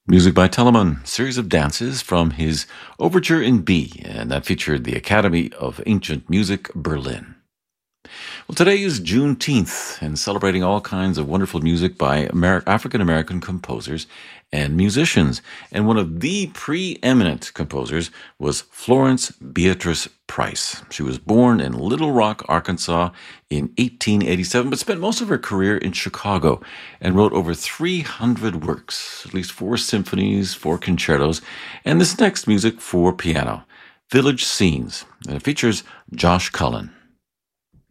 Music by Telemann, series of dances from his Overture in B, and that featured the Academy of Ancient Music, Berlin. Well, today is Juneteenth, and celebrating all kinds of wonderful music by African American composers and musicians. And one of the preeminent composers was Florence Beatrice Price. She was born in Little Rock, Arkansas in 1887, but spent most of her career in Chicago and wrote over 300 works, at least 4 symphonies, 4 concertos, and this next music for piano, Village Scenes. And it features Josh Cullen.